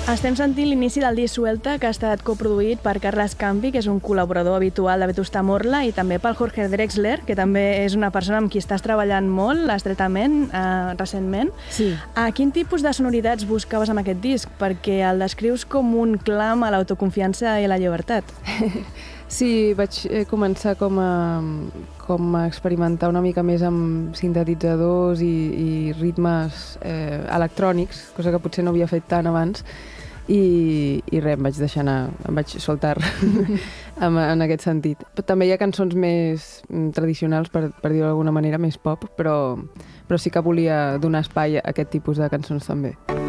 Estem sentint l'inici del disc Suelta, que ha estat coproduït per Carles Campi, que és un col·laborador habitual de Vetusta Morla, i també pel Jorge Drexler, que també és una persona amb qui estàs treballant molt, estretament, recentment. Sí. Quin tipus de sonoritats buscaves amb aquest disc? Perquè el descrius com un clam a l'autoconfiança i la llibertat. Sí, vaig començar com a experimentar una mica més amb sintetitzadors i ritmes electrònics, cosa que potser no havia fet tant abans, i res, em vaig deixar anar, em vaig soltar en aquest sentit. Però també hi ha cançons més tradicionals, per dir-ho d'alguna manera, més pop, però sí que volia donar espai a aquest tipus de cançons també.